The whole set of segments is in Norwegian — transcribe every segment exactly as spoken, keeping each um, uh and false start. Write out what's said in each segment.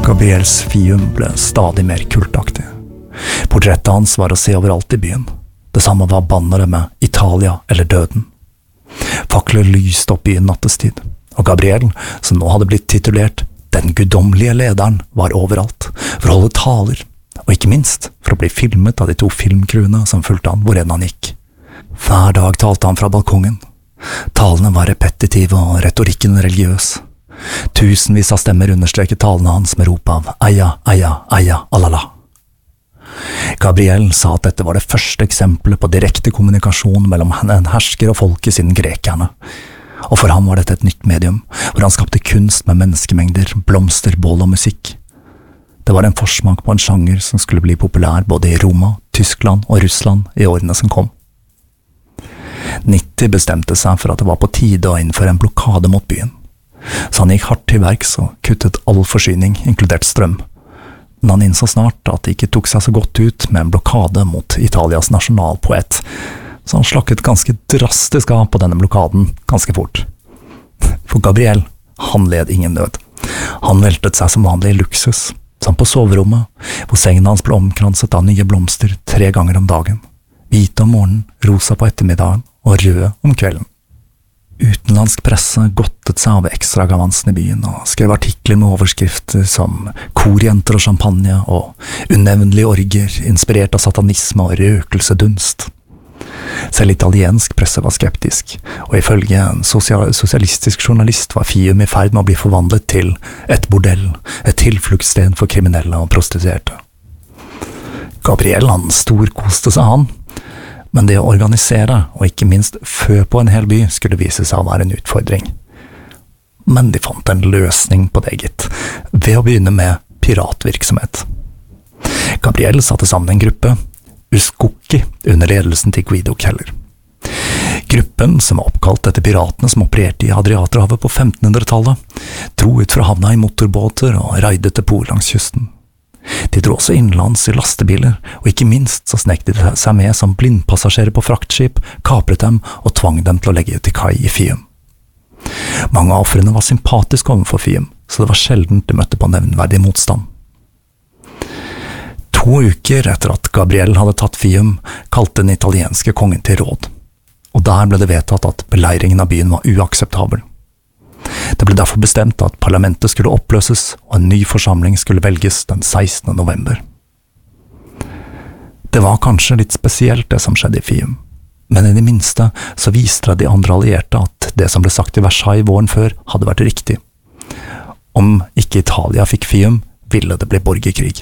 Gabriels Fium ble stadig mer kultaktig. Portrettet hans var å se overalt i byen. Det samme var bannere med Italia eller døden. Fakler lyste opp i nattestid, og Gabriel, som nå hadde blitt titulert «Den guddommelige lederen», var overalt, for å holde taler, og ikke minst for å bli filmet av de to filmcrewene som fulgte han hvor enn han gikk. Hver dag talte han fra balkongen. Talene var repetitive og retorikken religiøs. Tusenvis av stemmer understreket talene hans med rop av «Eia, eia, eia, alala». Gabriel sa at dette var det første eksempelet på direkte kommunikasjon mellom en hersker og folket siden grekerne. Og for ham var dette et nytt medium, hvor han skapte kunst med menneskemengder, blomster, bål og musikk. Det var en forsmak på en sjanger som skulle bli populær både i Roma, Tyskland og Russland i årene som kom. Nitti bestemte seg for at det var på tide å innføre en blokade mot byen. Så han gikk hardt til verks og kuttet all forsyning, inkludert strøm. Men han innså snart at det ikke tok seg så godt ut med en blokade mot Italias nasjonalpoet, så han slakket ganske drastisk av på denne blokaden ganske fort. For Gabriel, han led ingen nød. Han veltet seg som vanlig i luksus, samt på soverommet, hvor sengen hans ble omkranset av nye blomster tre ganger om dagen. Hvite om morgenen, rosa på ettermiddagen og røde om kvelden. Utenlandsk presse godtet seg av ekstragavansen i byen og skrev artikler med overskrifter som «Korjenter og champagne» og «Unevnelige orger, inspirert av satanisme og røkelsedunst». Selv italiensk presse var skeptisk, og ifølge en sosial sosialistisk journalist var Fium i ferd med å bli forvandlet til et bordell, et tilfluktssted for kriminelle og prostituerte. Gabriel, han storkoste seg han, men det å organisere, og ikke minst fø på en hel by, skulle vise seg å være en utfordring. Men de fant en løsning på det, gitt, ved å begynne med piratvirksomhet. Gabriel satte sammen en gruppe, Uskokki, under ledelsen til Guido Keller. Gruppen, som var oppkalt etter piratene som opererte i Adriaterhavet på femtenhundretallet, dro ut fra havna i motorbåter og raidet til Pol langs kysten. De dro også innenlands i lastebiler, og ikke minst så snek de seg med som blindpassasjerer på fraktskip, kapret dem og tvang dem til å legge til kai i Fium. Mange av ofrene var sympatiske overfor Fium, så det var sjelden de møtte på nevnverdig motstand. To uker etter at Gabriel hadde tatt Fium, kalte den italienske kongen til råd, og der ble det vedtatt at beleiringen av byen var uakseptabel. Det ble derfor bestemt at parlamentet skulle oppløses, og en ny forsamling skulle velges den sekstende november. Det var kanskje litt spesielt det som skjedde i Fium, men i det minste så viste de andre allierte at det som ble sagt i Versailles våren før hadde vært riktig. Om ikke Italia fikk Fium, ville det bli borgerkrig.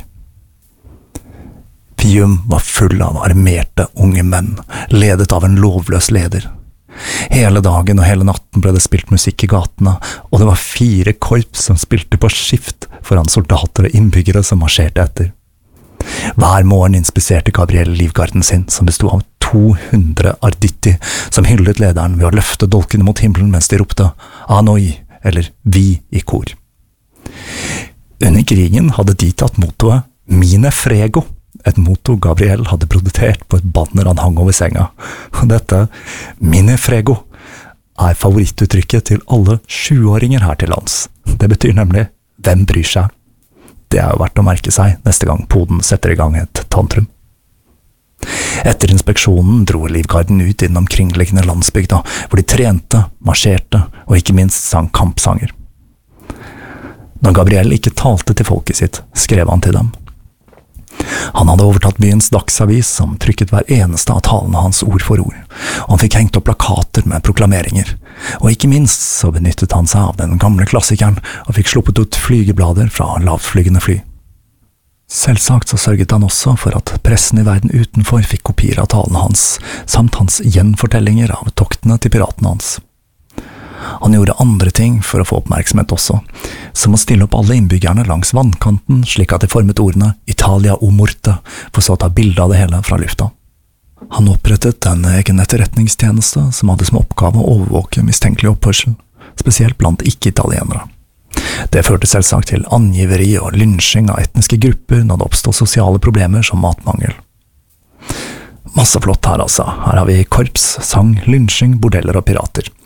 Fium var full av armerte unge menn, ledet av en lovløs leder. Hele dagen og hele natten ble det spilt musikk i gatene, og det var fire korps som spilte på skift foran soldater og innbyggere som marsjerte etter. Hver morgen inspiserte Gabriel livgarden sin, som bestod av to hundre arditti, som hyllet lederen ved å løfte dolkene mot himmelen mens de ropte «Anoi», eller «Vi» i kor. Under krigen hadde de tatt mottoet «Mine frego», et motto Gabriel hadde produsert på et banner han hang over senga. Og dette, «Mine frego», er favorittuttrykket til alle sjuåringer her til lands. Det betyr nemlig «Hvem bryr seg?» Det er jo verdt å merke seg neste gang poden setter i gang et tantrum. Etter inspeksjonen dro livgarden ut i den omkringliggende landsbygda, hvor de trente, marsjerte og ikke minst sang kampsanger. Når Gabriel ikke talte til folket sitt, skrev han til dem. Han hadde overtatt byens dagsavis som trykket hver eneste av talene hans ord for ord, og han fikk hengt opp plakater med proklameringer, og ikke minst så benyttet han seg av den gamle klassikeren og fikk sluppet ut flygeblader fra lavtflygende fly. Selvsagt så sørget han også for at pressen i verden utenfor fikk kopier av talene hans, samt hans gjenfortellinger av toktene til piratene hans. Han gjorde andre ting for å få oppmerksomhet også, som å stille opp alle innbyggerne langs vannkanten slik at de formet ordene «Italia o morte», for så å ta bilde av det hele fra lufta. Han opprettet en egen etterretningstjeneste som hadde som oppgave å overvåke mistenkelig oppførsel, spesielt blant ikke-italienere. Det førte selvsagt til angiveri og lynsjing av etniske grupper når det oppstod sosiale problemer som matmangel. Masse flott her altså. Her har vi korps, sang, lynsjing, bordeller og pirater.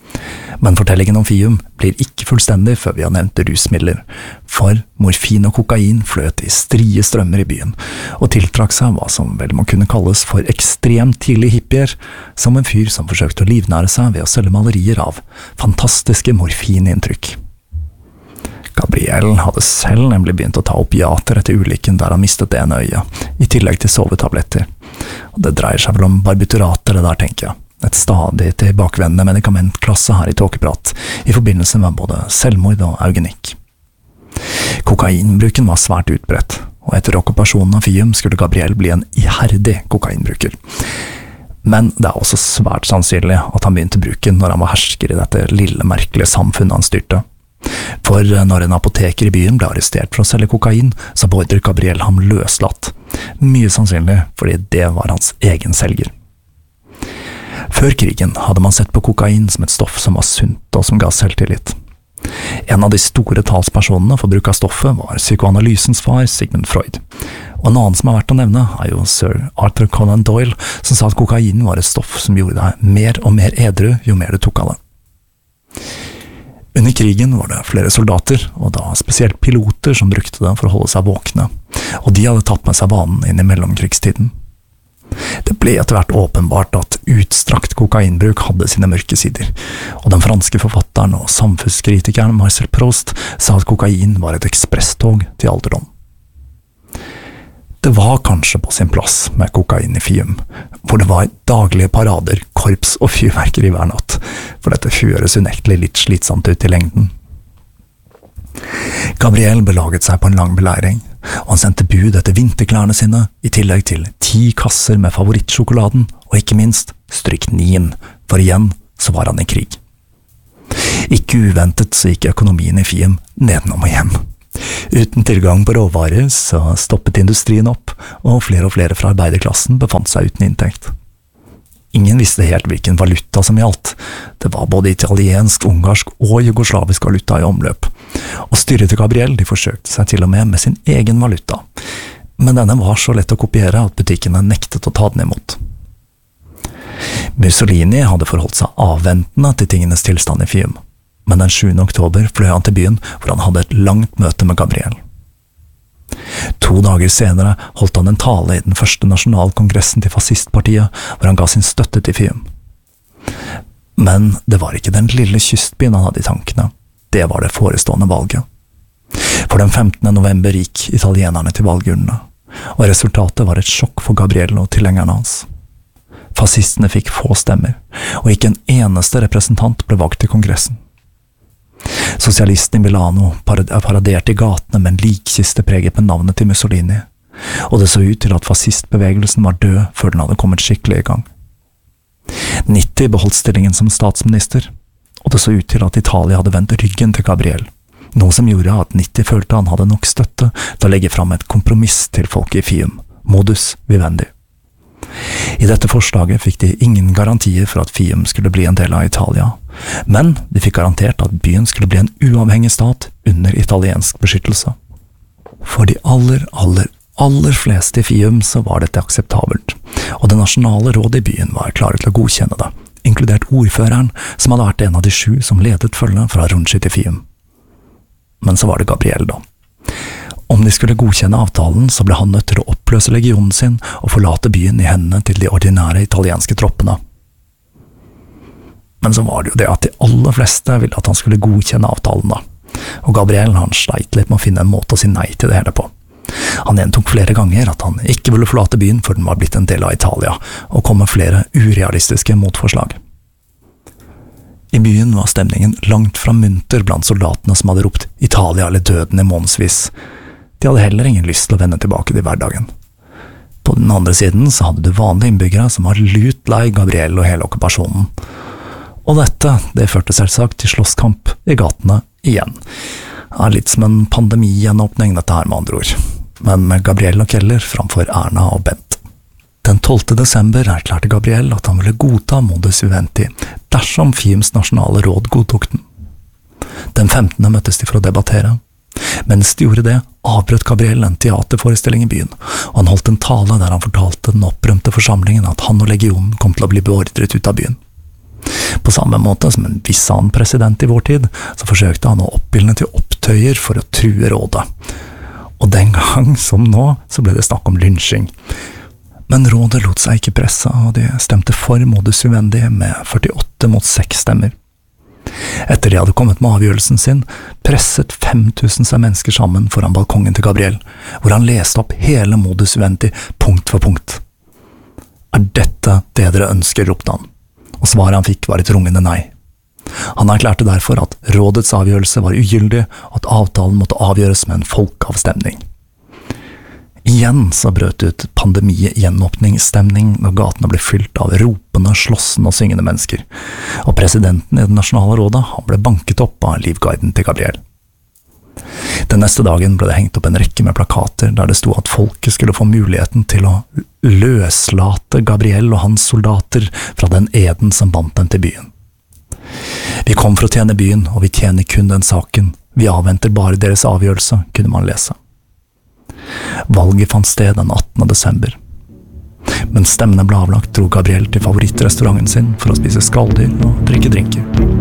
Men fortellingen om Fium blir ikke fullstendig før vi har nevnt rusmidler, for morfin og kokain fløt i strie strømmer i byen, og tiltrakk seg hva som vel må kunne kalles for ekstremt tidlig hippier, som en fyr som forsøkte å livnære seg ved å selge malerier av fantastiske morfininntrykk. Gabriel hadde selv nemlig begynt å ta opiater etter ulykken der han mistet det ene øyet, i tillegg til sovetabletter. Og det dreier seg vel om barbiturater det der, tenker jeg. Et stadig tilbakevendende medikamentklasse her i Tåkeprat, i forbindelse med både selvmord og eugenikk. Kokainbruken var svært utbredt, og etter okkupasjonen av Fium skulle Gabriel bli en iherdig kokainbruker. Men det er også svært sannsynlig at han begynte bruken når han var hersker i dette lille, merkelige samfunnet han styrte. For når en apoteker i byen ble arrestert for å selge kokain, så beordret Gabriel ham løslatt, mye sannsynlig fordi det var hans egen selger. Før krigen hadde man sett på kokain som et stoff som var sunt og som ga selvtillit. En av de store talspersonene for bruk av stoffet var psykoanalysens far, Sigmund Freud. Og en annen som er verdt å nevne er jo sir Arthur Conan Doyle, som sa at kokain var et stoff som gjorde deg mer og mer edru jo mer du tok av det. Under krigen var det flere soldater, og da spesielt piloter, som brukte det for å holde seg våkne, og de hadde tatt med seg vanen inn i mellomkrigstiden. Det ble etter hvert åpenbart at utstrakt kokainbruk hadde sine mørke sider, og den franske forfatteren og samfunnskritikeren Marcel Proust sa at kokain var et ekspresstog til alderdom. Det var kanskje på sin plass med kokain i Fium, hvor det var daglige parader, korps og fyrverkeri hver natt, for dette høres unektelig litt slitsomt ut i lengden. Gabriel belaget seg på en lang beleiring, og han sendte bud etter vinterklærne sine, i tillegg til ti kasser med favorittsjokoladen, og ikke minst stryknin, for igjen så var han i krig. Ikke uventet så gikk økonomien i Fium nedenom og hjem. Uten tilgang på råvarer så stoppet industrien opp, og flere og flere fra arbeiderklassen befant seg uten inntekt. Ingen visste helt hvilken valuta som gjaldt. Det var både italiensk, ungarsk og jugoslavisk valuta i omløp. Og styret til Gabriel de forsøkte seg til og med med sin egen valuta. Men denne var så lett å kopiere at butikkene nektet å ta den imot. Mussolini hadde forholdt seg avventende til tingenes tilstand i Fium. Men den sjuende oktober fløy han til byen, hvor han hadde et langt møte med Gabriel. To dager senere holdt han en tale i den første nasjonalkongressen til fascistpartiet, hvor han ga sin støtte til Fium. Men det var ikke den lille kystbyen han hadde i tankene, det var det forestående valget. For den femtende november gikk italienerne til valgurnene, og resultatet var et sjokk for Gabriel og tilhengerne hans. Fascistene fikk få stemmer, og ikke en eneste representant ble valgt til kongressen. Sosialisten i Milano paraderte i gatene med en likkiste preget med navnet til Mussolini, og det så ut til at fascistbevegelsen var død før den hadde kommet skikkelig i gang. Nitti beholdt stillingen som statsminister, og det så ut til at Italia hadde vendt ryggen til Gabriel, noe som gjorde at Nitti følte han hadde nok støtte til å legge fram et kompromiss til folket i Fium, modus vivendi. I dette forslaget fikk de ingen garantier for at Fium skulle bli en del av Italia, men de fikk garantert at byen skulle bli en uavhengig stat under italiensk beskyttelse. For de aller, aller, aller fleste i Fium så var dette akseptabelt, og det nasjonale rådet i byen var klare til å godkjenne det, inkludert ordføreren, som hadde vært en av de sju som ledet følget fra Runci til Fium. Men så var det Gabriel da. Om de skulle godkjenne avtalen, så ble han nødt til å oppløse legionen sin og forlate byen i hendene til de ordinære italienske troppene. Men så var det jo det at de aller fleste ville at han skulle godkjenne avtalen da, og Gabriel han sleit litt med å finne en måte å si nei til det hele på. Han gjentok flere ganger at han ikke ville forlate byen før den var blitt en del av Italia, og kom med flere urealistiske motforslag. I byen var stemningen langt fra munter blant soldatene som hadde ropt Italia eller døden i månedsvis. De hadde heller ingen lyst til å vende tilbake til hverdagen. På den andre siden så hadde du vanlige innbyggere som var lut lei Gabriel og hele okkupasjonen. Og dette, det førte selvsagt til slåsskamp i gatene igjen. Det er litt som en pandemigjenåpning dette her med andre ord, men med Gabriel og Keller framfor Erna og Bent. Den tolvte desember erklærte Gabriel at han ville godta modus vivendi dersom Fiums nasjonale råd godtok den. Den femtende møttes de for å debattere. Mens de gjorde det, avbrøt Gabriel en teaterforestilling i byen, og han holdt en tale der han fortalte den opprømte forsamlingen at han og legionen kom til å bli beordret ut av byen. På samme måte som en viss annen president i vår tid, så forsøkte han å oppildne til opptøyer for å true rådet. Og den gang som nå, så ble det snakk om lynsjing. Men rådet lot seg ikke presse, og de stemte for modus vivendi med førtiåtte mot seks stemmer. Etter de hadde kommet med avgjørelsen sin, presset fem tusen seg mennesker sammen foran balkongen til Gabriel, hvor han leste opp hele modus vivendi punkt for punkt. «Er dette det dere ønsker?» ropte han, og svaret han fikk var et rungende nei. Han erklærte derfor at rådets avgjørelse var ugyldig, og at avtalen måtte avgjøres med en folkeavstemning. Igjen så brøt ut pandemi-gjenåpningsstemning når gatene ble fylt av ropende, slåssende og syngende mennesker, og presidenten i det nasjonale rådet han ble banket opp av livguiden til Gabriel. Den neste dagen ble det hengt opp en rekke med plakater der det sto at folket skulle få muligheten til å løslate Gabriel og hans soldater fra den eden som bandt dem til byen. Vi kom for å tjene byen, og vi tjener kun den saken. Vi avventer bare deres avgjørelse, kunne man lese. Valget fant sted den attende desember. Mens stemmene ble avlagt, dro Gabriel til favorittrestauranten sin for å spise skalldyr og drikke drinker.